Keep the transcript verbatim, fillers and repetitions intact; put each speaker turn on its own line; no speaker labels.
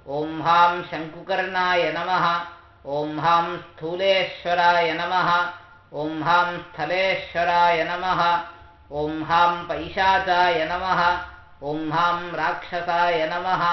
ॐ हां शङ्कुकर्णाय नमः ॐ हां स्थूलेश्वराय नमः ॐ हां स्थलेश्वराय नमः ॐ हां पैशाचाय नमः ॐ हां राक्षसाय नमः